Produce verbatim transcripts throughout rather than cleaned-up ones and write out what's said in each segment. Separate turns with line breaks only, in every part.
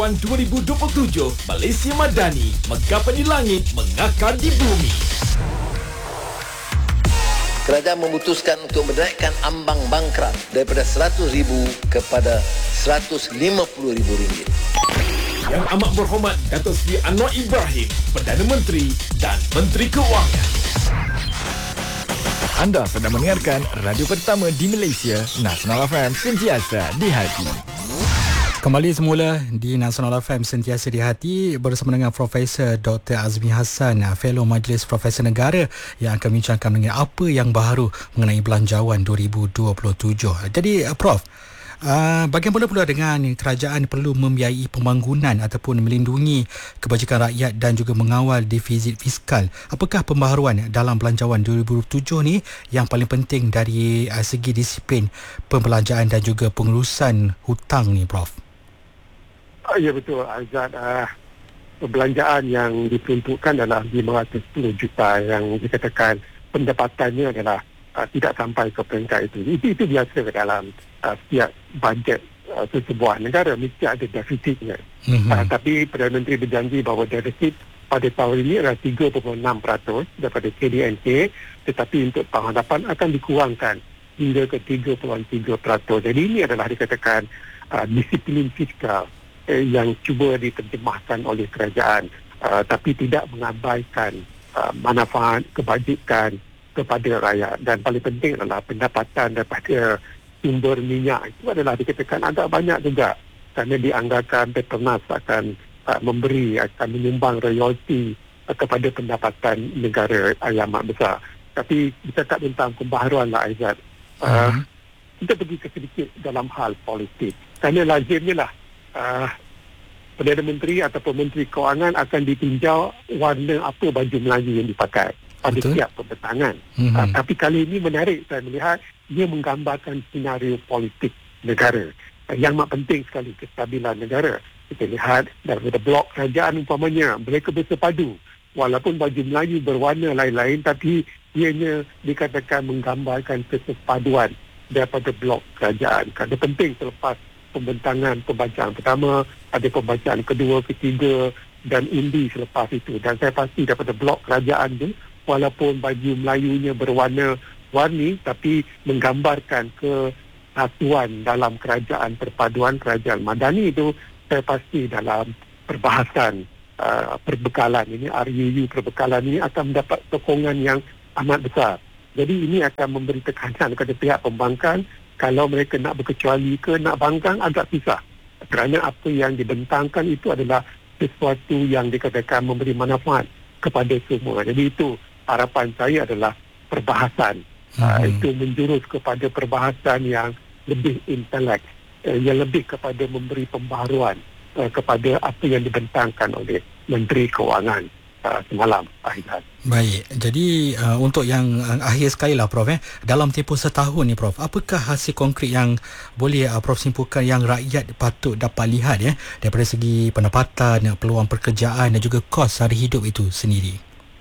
dua ribu dua puluh tujuh, Malaysia Madani menggapai di langit, mengakar di bumi.
Kerajaan memutuskan untuk menaikkan ambang bangkrat daripada seratus ribu kepada seratus lima puluh ribu ringgit.
Yang amat berhormat Datuk Seri Anwar Ibrahim, Perdana Menteri dan Menteri Keuangan.
Anda sedang mendengarkan radio pertama di Malaysia, Nasional F M, sentiasa di hati.
Kembali semula di Nasional F M, sentiasa di hati, bersama dengan Profesor Doktor Azmi Hassan, Fellow Majlis Profesor Negara, yang akan bincangkan mengenai apa yang baru mengenai Belanjawan dua ribu dua puluh tujuh. Jadi Prof, Uh, bagaimana pula dengan kerajaan perlu membiayai pembangunan ataupun melindungi kebajikan rakyat dan juga mengawal defisit fiskal? Apakah pembaharuan dalam Belanjawan dua ribu dua puluh tujuh ni yang paling penting dari uh, segi disiplin pembelanjaan dan juga pengurusan hutang ni, Prof?
Oh, ya betul, Azad. Uh, perbelanjaan yang diperuntukkan adalah lima ratus sepuluh juta yang dikatakan pendapatannya adalah Uh, tidak sampai ke peringkat itu. Itu, itu biasa dalam uh, setiap bajet uh, sesebuah negara, mesti ada defisitnya. Mm-hmm. Uh, tapi Perdana Menteri berjanji bahawa defisit pada tahun ini adalah tiga perpuluhan enam peratus daripada K D N K, tetapi untuk tahun hadapan akan dikurangkan hingga ke tiga perpuluhan tiga peratus. Jadi ini adalah dikatakan uh, disiplin fiskal eh, yang cuba diterjemahkan oleh kerajaan, uh, tapi tidak mengabaikan uh, manfaat kebajikan kepada rakyat. Dan paling penting adalah pendapatan daripada sumber minyak itu adalah dikatakan agak banyak juga, kerana dianggarkan Petronas akan uh, memberi, akan menyumbang royalti uh, kepada pendapatan negara yang amat besar. Tapi kita tak tentang pembaharuan lah, Aizat. Uh, uh-huh. Kita pergi ke sedikit dalam hal politik. Kerana lazimnya lah uh, Perdana Menteri ataupun Menteri Keuangan akan ditinjau warna apa baju Melayu yang dipakai pada Betul. Setiap pembentangan. Mm-hmm. Uh, tapi kali ini menarik saya melihat dia menggambarkan senario politik negara uh, yang amat penting sekali, kestabilan negara. Kita lihat daripada blok kerajaan umpamanya, mereka bersepadu walaupun baju Melayu berwarna lain-lain, tapi ianya dikatakan menggambarkan kesepaduan daripada blok kerajaan. Kerana penting selepas pembentangan pembacaan pertama, ada pembacaan kedua, ketiga dan undi selepas itu. Dan saya pasti daripada blok kerajaan tu, walaupun baju Melayunya berwarna-warni, tapi menggambarkan kesatuan dalam kerajaan perpaduan kerajaan Madani itu, saya pasti dalam perbahasan uh, perbekalan ini, R U U perbekalan ini akan mendapat sokongan yang amat besar. Jadi ini akan memberi tekanan kepada pihak pembangkang. Kalau mereka nak berkecuali ke nak bangkang, agak susah. Kerana apa yang dibentangkan itu adalah sesuatu yang dikatakan memberi manfaat kepada semua. Jadi itu harapan saya adalah perbahasan. Hmm. Uh, itu menjurus kepada perbahasan yang lebih intelek, uh, yang lebih kepada memberi pembaharuan uh, kepada apa yang dibentangkan oleh Menteri Keuangan uh, semalam. Akhirnya.
Baik, jadi uh, untuk yang uh, akhir sekali lah, Prof, eh, dalam tempoh setahun ni, Prof, apakah hasil konkret yang boleh uh, Prof simpulkan yang rakyat patut dapat lihat ya, daripada segi pendapatan, peluang pekerjaan dan juga kos sara hidup itu sendiri?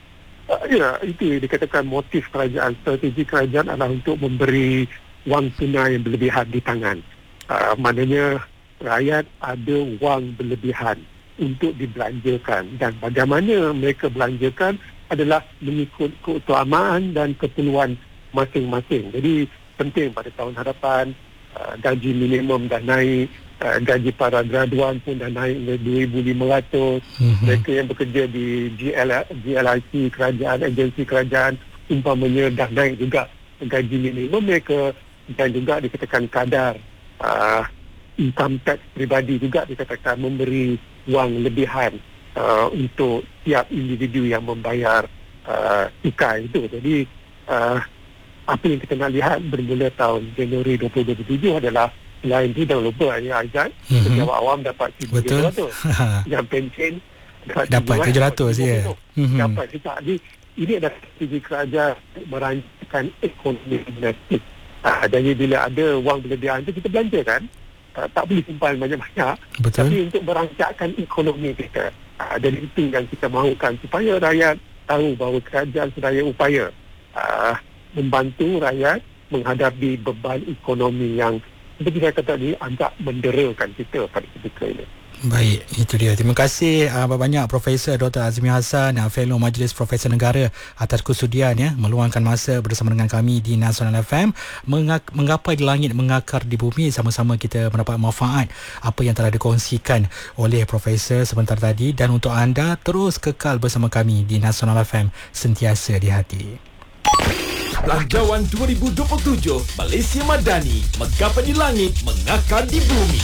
Uh, ya, itu dikatakan motif kerajaan, strategi kerajaan adalah untuk memberi wang tunai yang berlebihan di tangan. Uh, maknanya rakyat ada wang berlebihan untuk dibelanjakan, dan bagaimana mereka belanjakan adalah mengikut keutamaan dan keperluan masing-masing. Jadi penting pada tahun hadapan uh, gaji minimum dah naik, uh, gaji para graduan pun dah naik ke dua ribu lima ratus. Mm-hmm. Mereka yang bekerja di G L, G L I C kerajaan, agensi kerajaan umpamanya dah naik juga gaji minimum mereka, dan juga dikatakan kadar uh, income tax peribadi juga dikatakan memberi wang lebihan Uh, untuk tiap individu yang membayar uh, cukai itu. Jadi uh, apa yang kita nak lihat bermula tahun Januari dua ribu dua puluh tujuh adalah, selain itu jangan lupa ya Aizat, mm-hmm. pejabat awam dapat seribu tujuh ratus, yang pension
dapat tujuh ratus ya.
Mm-hmm. Dapat juga. Jadi ini adalah strategi kerajaan merancangkan ekonomi domestik. Uh, jadi bila ada wang berlebihan itu kita belanja kan. Uh, tak boleh simpan banyak-banyak. Betul. Tapi untuk merancangkan ekonomi kita. Uh, dan itu yang kita mahukan, supaya rakyat tahu bahawa kerajaan sedaya upaya uh, membantu rakyat menghadapi beban ekonomi yang seperti saya kata tadi agak menderakan kita pada ketika ini.
Baik, itu dia. Terima kasih uh, banyak Profesor Doktor Azmi Hassan, uh, Fellow Majlis Profesor Negara atas kesudian ya meluangkan masa bersama dengan kami di Nasional F M. Mengak- menggapai di langit, mengakar di bumi, sama-sama kita mendapat manfaat apa yang telah dikongsikan oleh Profesor sebentar tadi. Dan untuk anda, terus kekal bersama kami di Nasional F M, sentiasa di hati.
Belanjawan dua ribu dua puluh tujuh Malaysia Madani, menggapai di langit, mengakar di bumi.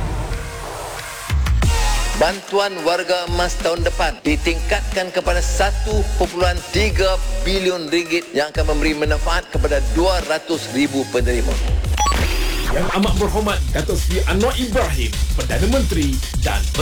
Bantuan warga emas tahun depan ditingkatkan kepada satu perpuluhan tiga bilion ringgit yang akan memberi manfaat kepada dua ratus ribu penerima.
Yang amat berhormat Datuk Seri Anwar Ibrahim, Perdana Menteri dan